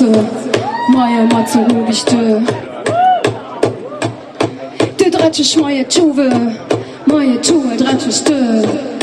Matze, moje Matze ruf ich de. Du dretschech moje Tuwe, moje Tuwe dretschech de.